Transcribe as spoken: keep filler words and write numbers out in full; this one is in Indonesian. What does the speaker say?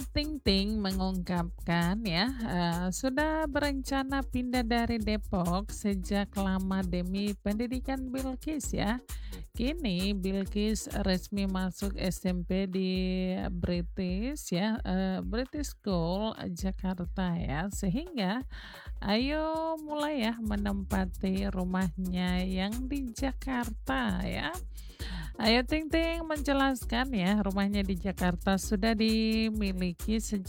Ting Ting mengungkapkan ya, eee, sudah berencana pindah dari Depok sejak lama demi pendidikan Bilqis ya. Kini Bilqis resmi masuk S M P di British ya, eee, British School Jakarta ya, sehingga ayo mulai ya menempati rumahnya yang di Jakarta ya. Ayu Ting Ting menjelaskan ya, rumahnya di Jakarta sudah dimiliki sejak